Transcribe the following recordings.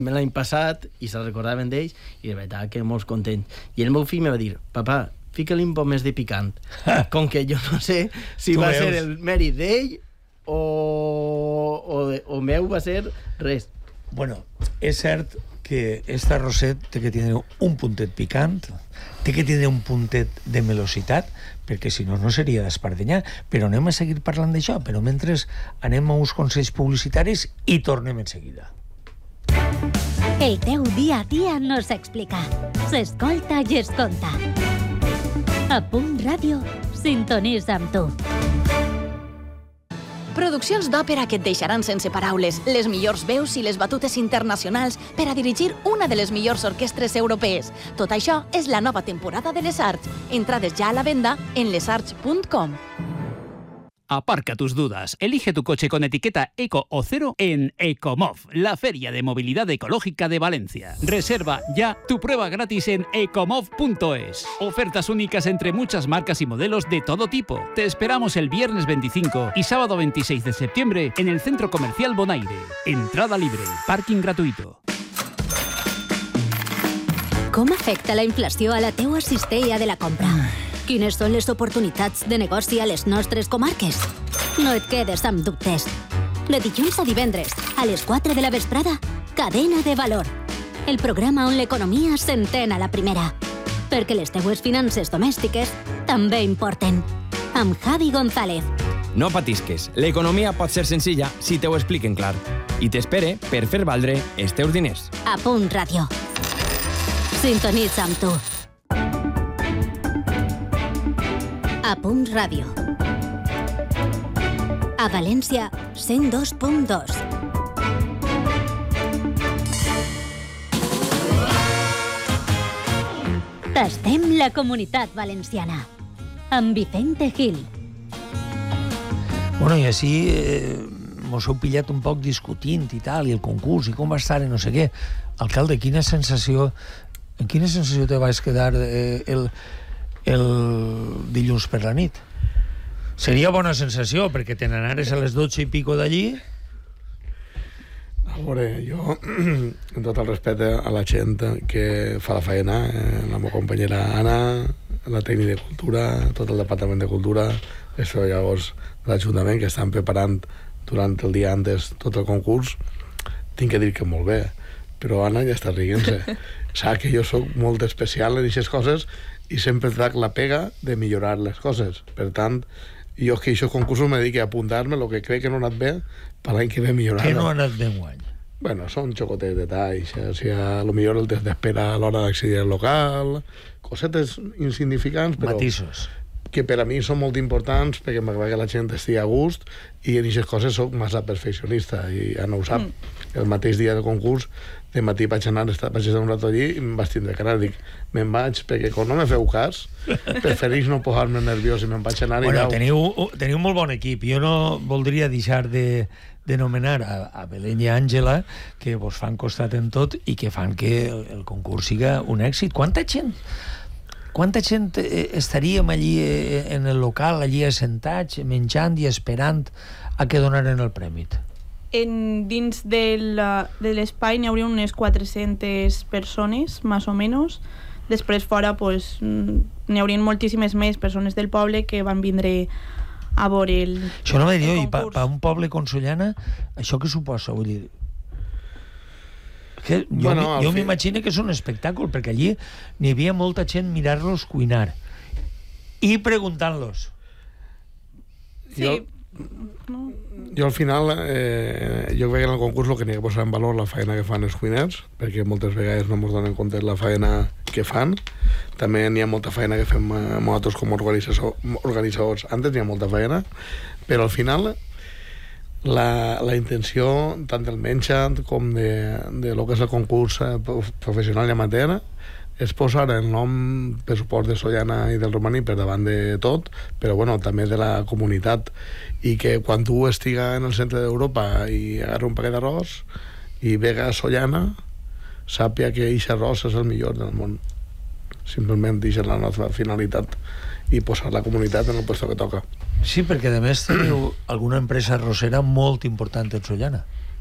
l'any passat i se'l recordaven d'ells i de veritat que molt contents. I el meu fill me va dir, papà, fica-li un poc més de picant. Com que jo no sé si va ser el mèrit d'ell o meu va ser res. Bueno, és cert que este arrosset té que tenir un puntet picant, té que tenir un puntet de melositat, perquè si no, no seria d'espardenyar. Però anem a seguir parlant d'això, però mentre anem a uns consells publicitaris i tornem en seguida. El teu dia a dia no s'explica, s'escolta i es conta. A Punt Ràdio, sintonitza amb tu. Produccions d'òpera que et deixaran sense paraules, les millors veus i les batutes internacionals per a dirigir una de les millors orquestres europees. Tot això és la nova temporada de Les Arts. Entrades ja a la venda en lesarts.com. Aparca tus dudas. Elige tu coche con etiqueta Eco o Cero en Ecomov, la feria de movilidad ecológica de Valencia. Reserva ya tu prueba gratis en ecomov.es. Ofertas únicas entre muchas marcas y modelos de todo tipo. Te esperamos el viernes 25 y sábado 26 de septiembre en el Centro Comercial Bonaire. Entrada libre, parking gratuito. Com afecta la inflació a la teua cistella de la compra? Quines són les oportunitats de negoci a les nostres comarques? No et quedes amb dubtes. De dilluns a divendres, a les 4 de la vesprada, Cadena de Valor. El programa on l'economia s'entén a la primera. Perquè les teues finances domèstiques també importen. Amb Javi González. No patisques, l'economia pot ser senzilla si te ho expliquen clar. I t'espere per fer valdre els teus diners. A Punt Ràdio. Sintonitza amb tu. A Punt Ràdio. A València, 102.2. Tastem la comunitat valenciana. Amb Vicente Gil. Bueno, i així mos heu pillat un poc discutint i tal, i el concurs, i com va estar, i no sé què. Alcalde, en quina sensació te vas quedar el dilluns per la nit? Seria bona sensació, perquè te n'anares a les 12 i pico d'allí. A veure, jo, amb tot el respecte a la gent que fa la feina, la meva companyera Anna, la tècnica de cultura, tot el departament de cultura, els treballadors de l'Ajuntament que estan preparant durant el dia antes tot el concurs, tinc que dir que molt bé, però Anna ja està rient-se. Sap que jo soc molt especial en aquestes coses i sempre trec la pega de millorar les coses. Per tant, jo que aquests concursos me dedico a apuntar-me el que crec que no ha anat bé per l'any que ve millorar. Què no ha anat bé enguany? Bueno, són xocotets detalls. O sigui, a lo millor el temps d'espera a l'hora d'accedir al local, cosetes insignificants, però matisos que per a mi són molt importants perquè m'agrada que la gent estigui a gust i en aquestes coses soc massa perfeccionista i Anna ho sap. El mateix dia del concurs de matí vaig estar un rato allí i em vaig tindre que anar. Dic, me'n vaig perquè quan no me feu cas preferís no posar-me nerviós i me'n vaig anar. Bueno, teniu molt bon equip. Jo no voldria deixar de nomenar a Belén i a Àngela, que vos fan costat en tot i que fan que el concurs siga un èxit. Quanta gent estaríem allí en el local, allí assentats, menjant i esperant a que donaren el premi? Dins de l'espai n'hi hauria unes 400 persones, més o menys. Després fora pues, n'hi haurien moltíssimes més persones del poble que van vindre a veure el concurs. Això no m'ha dit, i per un poble com Sollana, això què suposa? Vull dir, que jo m'imagino que és un espectacle, perquè allí n'hi havia molta gent mirar-los cuinar i preguntant-los. Sí. Jo al final jo crec que en el concurs el que n'hi ha que posar en valor la feina que fan els cuiners, perquè moltes vegades no ens donen compte la feina que fan. També n'hi ha molta feina que fem nosaltres com organitzadors. Antes n'hi ha molta feina, però al final la intenció tant del menjant com de lo que és el concurs professional i amateur és posar el nom pressupost de Sollana i del Romaní per davant de tot, però bueno, també de la comunitat, i que quan tu estiga en el centre d'Europa i agarra un paquet d'arròs i vega a Sollana, sàpia que aquest arròs és el millor del món. Simplement deixar la nostra finalitat i posar la comunitat en el lloc que toca. Sí, perquè a més teniu alguna empresa arrossera molt important en Sollana.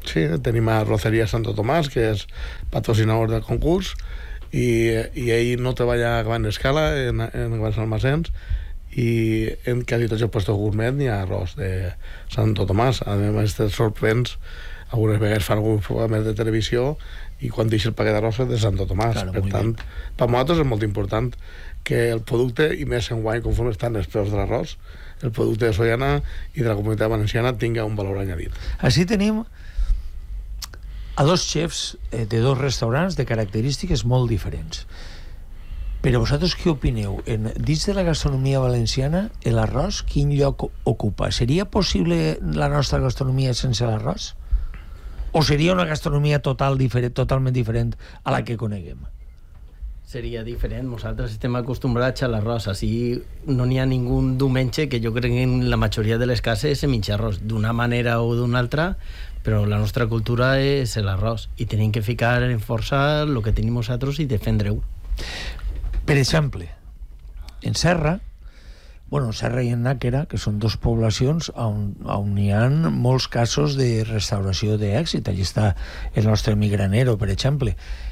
Sí, tenim a Roceria Santo Tomàs, que és patrocinador del concurs, i ell no treballa a gran escala en grans almacens, i en quasi tots els puestos gourmet n'hi ha arròs de Santo Tomàs. A més, te sorprens, algunes vegades fan alguns programes de televisió i quan deixa el paquet d'arròs és de Santo Tomàs. Claro, per tant, per nosaltres és molt important que el producte, i més enguany conforme estan els preus de l'arròs, el producte de Sollana i de la Comunitat Valenciana tinga un valor añadit. Així tenim a dos xefs de dos restaurants de característiques molt diferents. Però vosaltres què opineu? Dins de la gastronomia valenciana, l'arròs quin lloc ocupa? Seria possible la nostra gastronomia sense l'arròs? O seria una gastronomia totalment diferent a la que coneguem? Seria diferent. Nosaltres estem acostumbrats a l'arròs. Així no n'hi ha ningú diumenge que jo crec que en la majoria de les cases se menja arròs d'una manera o d'una altra, però la nostra cultura és l'arròs i tenim que ficar en força el que tenim nosaltres i defendre-ho. Per exemple, en Serra, Serra i en Nàquera, que són dues poblacions on hi ha molts casos de restauració d'èxit. Allí està el nostre Migranero, per exemple.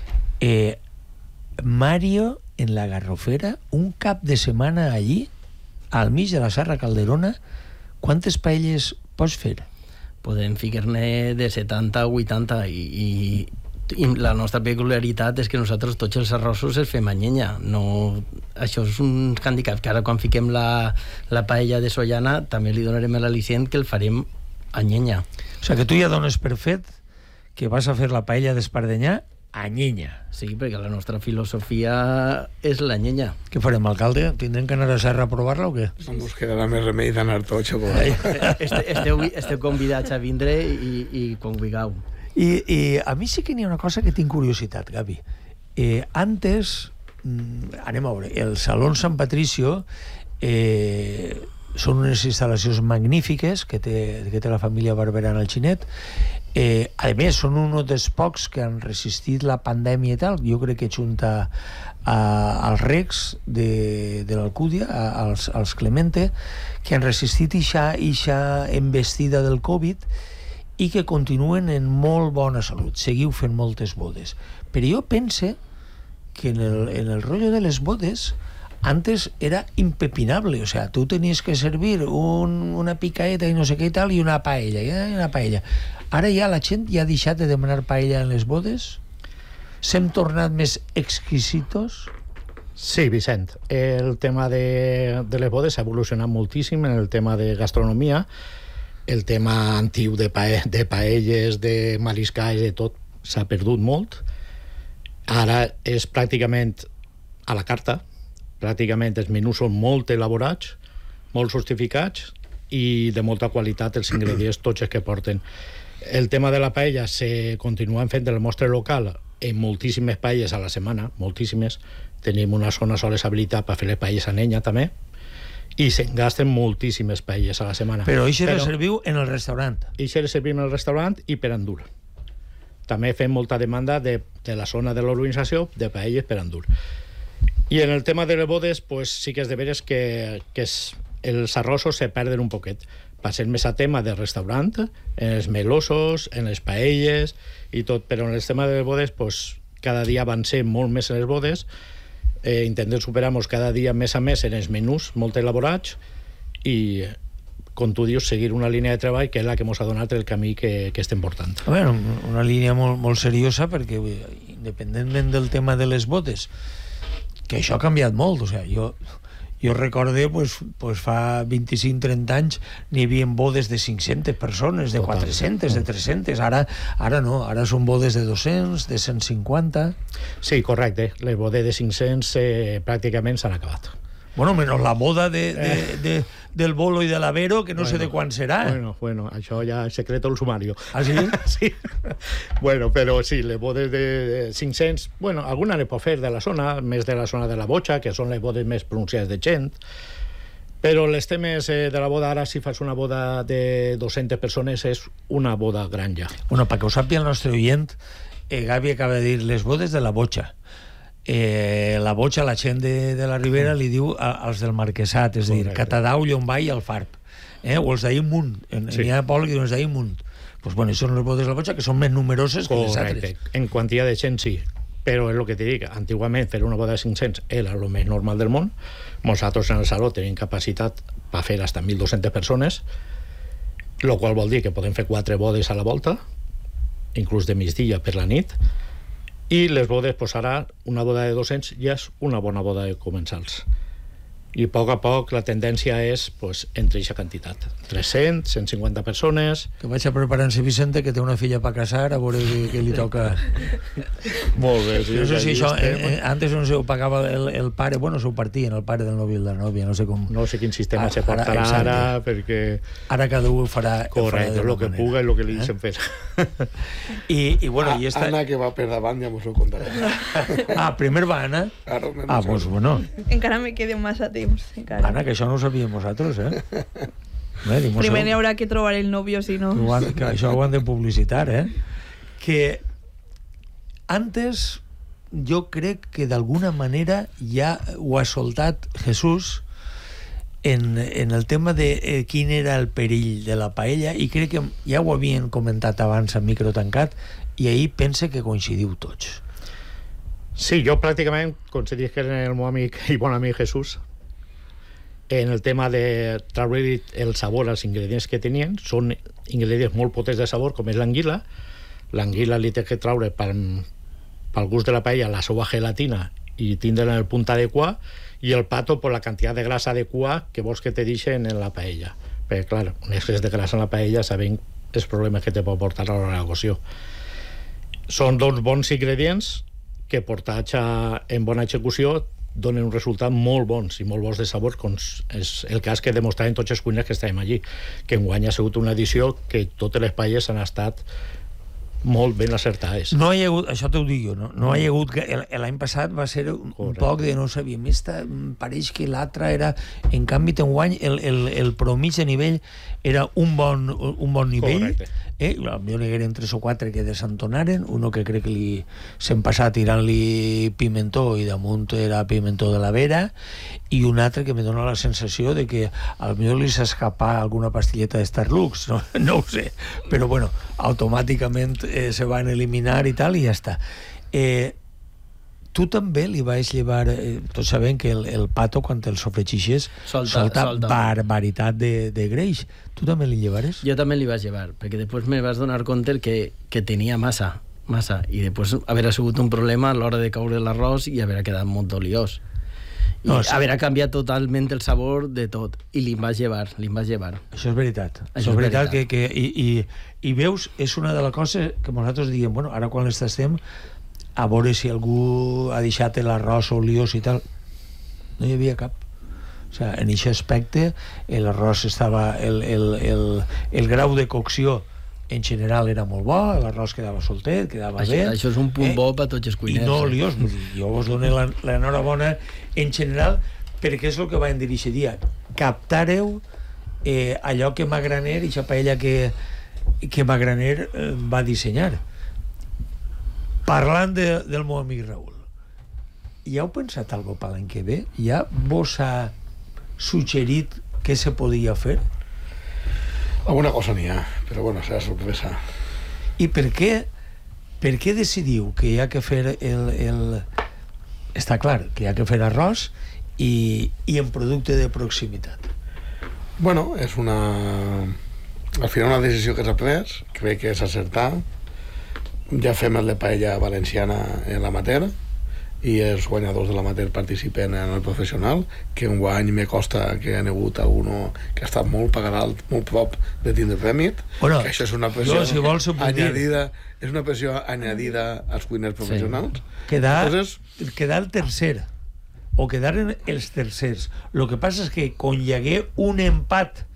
Mario, en la Garrofera, un cap de setmana allí, al mig de la Serra Calderona, quantes paelles pots fer? Podem ficar-ne de 70 a 80 i la nostra peculiaritat és que nosaltres tots els arrossos els fem a llenya. No, això és un handicap, que ara quan fiquem la paella de Sollana també li donarem l'al·licient que el farem a llenya. O sigui que tu ja dones per fet que vas a fer la paella d'Espardenyà a llenya. Sí, perquè la nostra filosofia és la llenya. Què farem, alcalde? Tindrem que anar a Serra a provar-la o què? No ens quedarà més remei d'anar tots a provar-la. Esteu convidats a vindre i quan vulgueu. I a mi sí que n'hi ha una cosa que tinc curiositat, Gavi. Antes, anem a veure, el Salón San Patricio són unes instal·lacions magnífiques que té la família Barberà al Xinet. A més, són un dels pocs que han resistit la pandèmia i tal. Jo crec que junta als recs de l'Alcúdia, als Clemente, que han resistit ixa embestida del Covid i que continuen en molt bona salut. Seguiu fent moltes bodes. Però jo pense que en el rotllo de les bodes antes era impepinable, o sea, tu tenies que servir una picaeta i no sé què i tal, i una paella. Ara ja la gent ja ha deixat de demanar paella en les bodes? S'hem tornat més exquisitos? Sí, Vicent. El tema de les bodes ha evolucionat moltíssim en el tema de gastronomia. El tema antiu de paelles, de mariscalls, de tot, s'ha perdut molt. Ara és pràcticament a la carta. Pràcticament els menús són molt elaborats, molt justificats i de molta qualitat els ingredients tots els que porten. El tema de la paella se continua fent del nostre local en moltíssimes paelles a la setmana, moltíssimes. Tenim una zona soles habilitada per fer les paelles a llenya també, i se'n gasten moltíssimes paelles a la setmana. Però això le serviu en el restaurant. Això le servim en el restaurant i per endur. També fem molta demanda de la zona de l'organització de paelles per endur. I en el tema de les bodes, pues, sí que és de veres que els arrossos se perden un poquet. Passem més a tema de restaurant, en els melosos, en les paelles i tot, però en el tema de les bodes, pues, cada dia avancem molt més en les bodes, intentem superar-nos cada dia més a més en els menús molt elaborats i, com tu dius, seguir una línia de treball que és la que ens ha donat el camí que estem portant. Bueno, una línia molt seriosa, perquè independentment del tema de les bodes, que això ha canviat molt, o sigui, jo recorde, pues fa 25-30 anys n'hi havia bodes de 500 persones, de 400, de 300, ara no, ara són bodes de 200, de 150... Sí, correcte, les bodes de 500 pràcticament s'han acabat. Bueno, menys la boda del Bolo i de l'Avero, que no sé de quan serà. Bueno, això ja és secreto el sumario. Ah, sí? Sí. Bueno, però sí, les bodes de 500... Bueno, alguna ne pot fer de la zona, més de la zona de la Bocha, que són les bodes més pronunciades de gent, però els temes de la boda, ara si fas una boda de 200 persones és una boda gran ja. Bueno, perquè ho sàpiga el nostre oient, Gavi acaba de dir les bodes de la Bocha. La Bocha, la gent de la Ribera li diu als del Marquesat, és a dir, Catadau, Llombà i Alfarb, o els d'Aïmunt. N'hi ha poble que diuen els d'Aïmunt. pues bueno, són les bodes de la boja que són més numeroses que les altres. En quantitat de gent sí, però és el que te dic, antiguament fer una boda de 500 era el més normal del món. Nosaltres en el saló tenim capacitat per fer fins a 1.200 persones, el qual vol dir que podem fer 4 bodes a la volta, inclús de migdia per la nit, i les bodes, pues ara una boda de 200 ja és una bona boda de comensals, i a poc la tendència és pues, entre aquesta quantitat, 300, 150 persones. Que vaig a preparar-se Vicente, que té una filla per casar, a veure què li toca. Molt bé, sí. No sé si això, antes no se ho pagava el pare, bueno, se ho partien el pare del nòvio i la nòvia, no sé com. No sé quin sistema se portarà ara, perquè... Ara cada un ho farà... Correcte, el que puga i el que li deixen fer. I bueno, i esta... Anna, que va per davant, ja m'ho contaré. Primer va Anna? Pues bueno. Encara me queda massa temps. Encara. Anna, que això no ho sabíem vosaltres, Primer hi haurà que trobar el novio, si no... Que això ho han de publicitar, Que antes jo crec que d'alguna manera ja ho ha soltat Jesús en el tema de quin era el perill de la paella, i crec que ja ho havien comentat abans en micro tancat, i ahir pense que coincidiu tots. Sí, jo pràcticament coincidís que era el meu amic i bon amic Jesús en el tema de treure el sabor als ingredients que tenien. Són ingredients molt potents de sabor, com és l'anguila. L'anguila li té que treure pel gust de la paella la seva gelatina i tindre en el punt adequat, i el pato per la quantitat de grasa adequat que vols que te deixen en la paella, perquè clar, un excés de grasa en la paella sabem els problemes que te pot portar a l'hora de la cocció. Són dos bons ingredients que portats en bona execució donen un resultat molt bons i molt bons de sabor, com és el cas que demostraven tots els cuiners que estàvem allí, que enguany ha sigut una edició que totes les paelles han estat molt ben acertades. No hi ha hagut, això t'ho dic jo, no hi ha hagut, l'any passat va ser un poc de no sabíem, pareix que l'altre era, en canvi enguany el promig de nivell era un bon nivell. Potser n'hi hagueren 3 o 4 que desentonaren, uno que crec que se'n passà tirant-li pimentó i damunt era pimentó de la vera, i un altre que me dona la sensació de que potser li s'escapà alguna pastilleta de Starlux, no ho sé, però bueno, automàticament se van eliminar i tal, i ja està. Tu també li vas llevar, tots sabem que el pato quan el sofregixes solta barbaritat de greix. Tu també li llevares? Jo també li vaig llevar, perquè després me vas donar compte que tenia massa, i després haver sigut un problema a l'hora de caure l'arròs i haver quedat molt oliós. Haver canviat totalment el sabor de tot, i li vaig llevar. Això és veritat. Això és veritat. I veus, és una de les coses que nosaltres diguem, bueno, ara quan les tastem, a veure si algú ha deixat l'arròs oliós i tal. No hi havia cap. O sigui, en aquest aspecte l'arròs estava... El grau de cocció en general era molt bo, l'arròs quedava soltet, quedava bé. Això és un punt bo per tots els cuiners. I no oliós. Jo vos dono l'enhorabona en general, perquè és el que vam dir aquest dia. Captàreu allò que Magraner, aquesta paella que Magraner va dissenyar. Parlant del meu amic Raül, ja heu pensat alguna cosa per l'any que ve? Ja vos ha suggerit què se podia fer? Alguna cosa n'hi ha, però bueno, serà sorpresa. I per què decidiu que hi ha que fer està clar, que hi ha que fer arròs i en producte de proximitat? Bueno, és al final una decisió que s'ha pres, crec que és acertar. Ja fem el de paella valenciana en l'amateur, i els guanyadors de l'amateur participen en el professional, que un guany me costa que hi ha hagut uno que ha estat molt pagat, molt prop de tindre premi, que això és una pressió añadida, és una pressió añadida als cuiners professionals. Quedar el tercer o quedaren els tercers. El que passa és que quan hi hagué un empat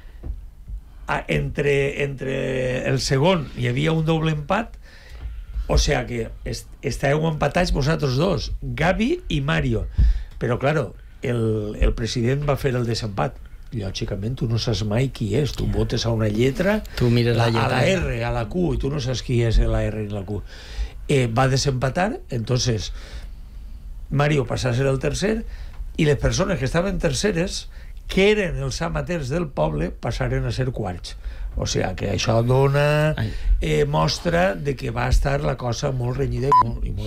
entre el segon, hi havia un doble empat, o sea que estàveu empatats vosaltres dos, Gavi i Mario, però claro, el president va fer el desempat. Lògicament tu no saps mai qui és, tu votes a una lletra, tu mires la lletra, a la R, a la Q, i tu no saps qui és la R i la Q. Va desempatar, entonces Mario passa a ser el tercer, i les persones que estaven terceres, que eren els amateurs del poble, passaren a ser quarts. O sigui que això dona mostra de que va estar la cosa molt renyida i molt